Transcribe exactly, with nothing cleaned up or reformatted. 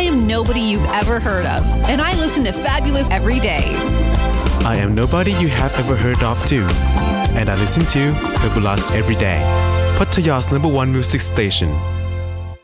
am nobody you've ever heard of, and I listen to Fabulous every day. I am nobody you have ever heard of too, and I listen to Fabulous every day. Pattaya's number one music station